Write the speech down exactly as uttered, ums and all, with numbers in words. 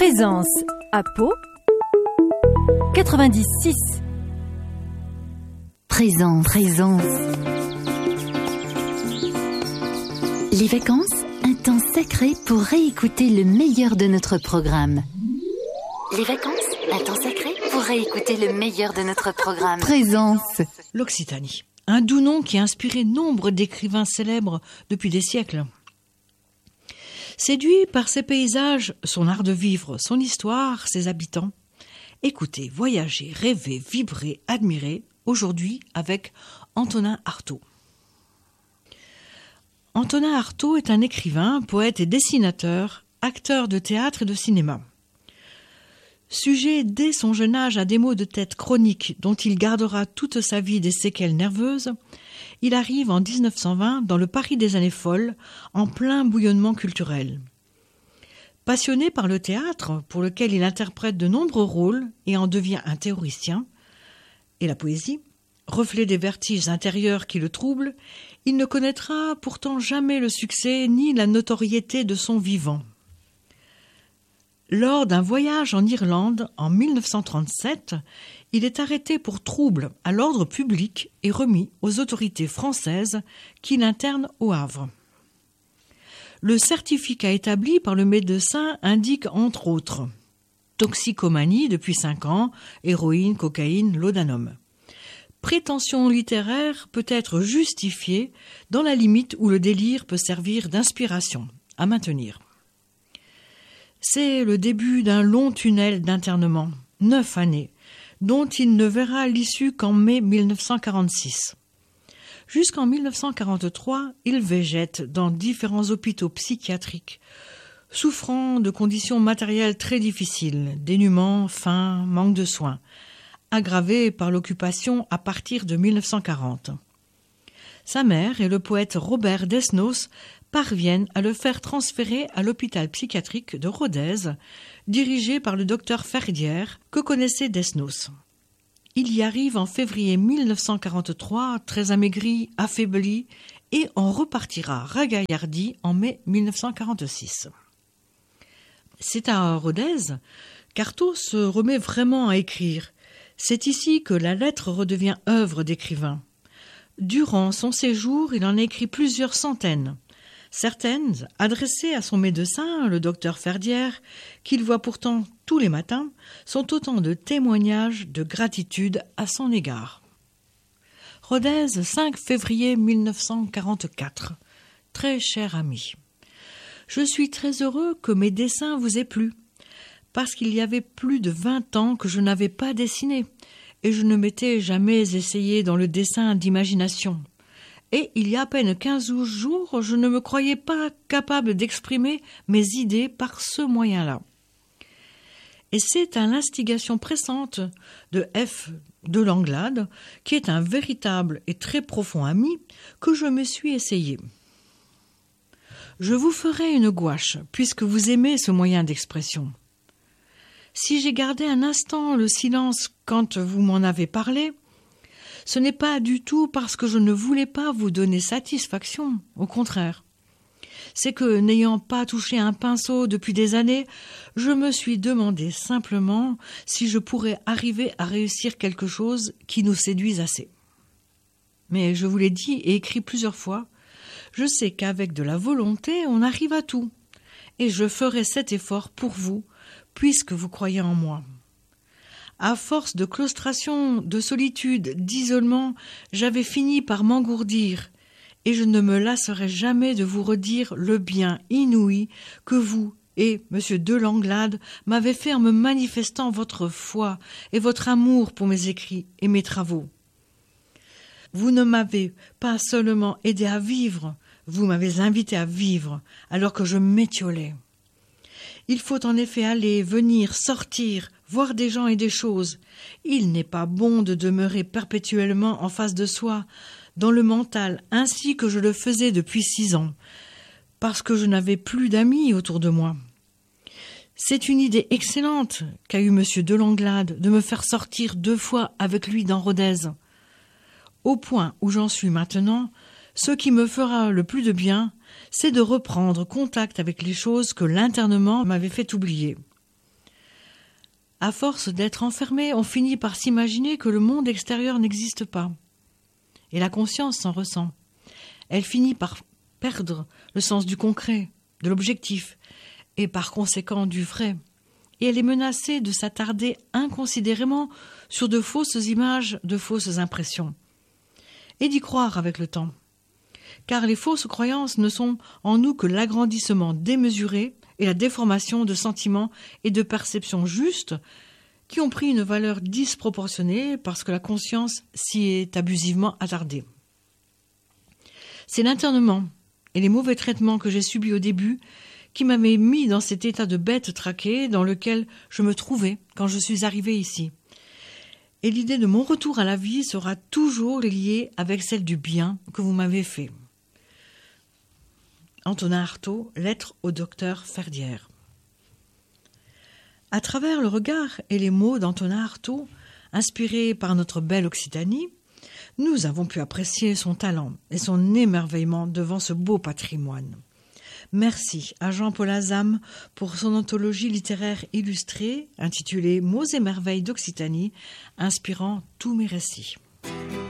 Présence à Pau quatre-vingt-dix virgule six. Présence, présence. Les vacances, un temps sacré pour réécouter le meilleur de notre programme. Les vacances, un temps sacré pour réécouter le meilleur de notre programme. Présence. L'Occitanie, un doux nom qui a inspiré nombre d'écrivains célèbres depuis des siècles. Séduit par ses paysages, son art de vivre, son histoire, ses habitants, écoutez, voyagez, rêvez, vibrez, admirez, aujourd'hui avec Antonin Artaud. Antonin Artaud est un écrivain, poète et dessinateur, acteur de théâtre et de cinéma. Sujet dès son jeune âge à des maux de tête chroniques dont il gardera toute sa vie des séquelles nerveuses, il arrive en dix-neuf cent vingt dans le Paris des années folles, en plein bouillonnement culturel. Passionné par le théâtre, pour lequel il interprète de nombreux rôles et en devient un théoricien, et la poésie, reflet des vertiges intérieurs qui le troublent, il ne connaîtra pourtant jamais le succès ni la notoriété de son vivant. Lors d'un voyage en Irlande en mille neuf cent trente-sept, il est arrêté pour trouble à l'ordre public et remis aux autorités françaises qui l'internent au Havre. Le certificat établi par le médecin indique entre autres toxicomanie depuis cinq ans, héroïne, cocaïne, laudanum. Prétention littéraire peut être justifiée dans la limite où le délire peut servir d'inspiration à maintenir. C'est le début d'un long tunnel d'internement, neuf années, dont il ne verra l'issue qu'en mai mille neuf cent quarante-six. Jusqu'en mille neuf cent quarante-trois, il végète dans différents hôpitaux psychiatriques, souffrant de conditions matérielles très difficiles, dénuement, faim, manque de soins, aggravés par l'occupation à partir de mille neuf cent quarante. Sa mère et le poète Robert Desnos parviennent à le faire transférer à l'hôpital psychiatrique de Rodez, dirigé par le docteur Ferdière, que connaissait Desnos. Il y arrive en février mille neuf cent quarante-trois, très amaigri, affaibli, et en repartira ragaillardi en mai mille neuf cent quarante-six. C'est à Rodez qu'Artaud se remet vraiment à écrire. C'est ici que la lettre redevient œuvre d'écrivain. Durant son séjour, il en a écrit plusieurs centaines. Certaines, adressées à son médecin, le docteur Ferdière, qu'il voit pourtant tous les matins, sont autant de témoignages de gratitude à son égard. Rodez, cinq février mille neuf cent quarante-quatre. Très cher ami, je suis très heureux que mes dessins vous aient plu, parce qu'il y avait plus de vingt ans que je n'avais pas dessiné, et je ne m'étais jamais essayé dans le dessin d'imagination. Et il y a à peine quinze jours, je ne me croyais pas capable d'exprimer mes idées par ce moyen-là. Et c'est à l'instigation pressante de F. de Langlade, qui est un véritable et très profond ami, que je me suis essayé. Je vous ferai une gouache, puisque vous aimez ce moyen d'expression. Si j'ai gardé un instant le silence quand vous m'en avez parlé, ce n'est pas du tout parce que je ne voulais pas vous donner satisfaction, au contraire. C'est que, n'ayant pas touché un pinceau depuis des années, je me suis demandé simplement si je pourrais arriver à réussir quelque chose qui nous séduise assez. Mais je vous l'ai dit et écrit plusieurs fois, je sais qu'avec de la volonté, on arrive à tout, et je ferai cet effort pour vous, puisque vous croyez en moi. À force de claustration, de solitude, d'isolement, j'avais fini par m'engourdir, et je ne me lasserai jamais de vous redire le bien inouï que vous et M. de Langlade m'avez fait en me manifestant votre foi et votre amour pour mes écrits et mes travaux. Vous ne m'avez pas seulement aidé à vivre, vous m'avez invité à vivre, alors que je m'étiolais. Il faut en effet aller, venir, sortir, voir des gens et des choses. Il n'est pas bon de demeurer perpétuellement en face de soi, dans le mental, ainsi que je le faisais depuis six ans, parce que je n'avais plus d'amis autour de moi. C'est une idée excellente qu'a eue M. de Langlade de me faire sortir deux fois avec lui dans Rodez. Au point où j'en suis maintenant, ce qui me fera le plus de bien, c'est de reprendre contact avec les choses que l'internement m'avait fait oublier. À force d'être enfermés, on finit par s'imaginer que le monde extérieur n'existe pas. Et la conscience s'en ressent. Elle finit par perdre le sens du concret, de l'objectif, et par conséquent du vrai. Et elle est menacée de s'attarder inconsidérément sur de fausses images, de fausses impressions. Et d'y croire avec le temps. Car les fausses croyances ne sont en nous que l'agrandissement démesuré et la déformation de sentiments et de perceptions justes qui ont pris une valeur disproportionnée parce que la conscience s'y est abusivement attardée. C'est l'internement et les mauvais traitements que j'ai subis au début qui m'avaient mis dans cet état de bête traquée dans lequel je me trouvais quand je suis arrivée ici. Et l'idée de mon retour à la vie sera toujours liée avec celle du bien que vous m'avez fait. Antonin Artaud, lettre au docteur Ferdière. À travers le regard et les mots d'Antonin Artaud, inspirés par notre belle Occitanie, nous avons pu apprécier son talent et son émerveillement devant ce beau patrimoine. Merci à Jean-Paul Azam pour son anthologie littéraire illustrée intitulée « Mots et merveilles d'Occitanie », inspirant tous mes récits.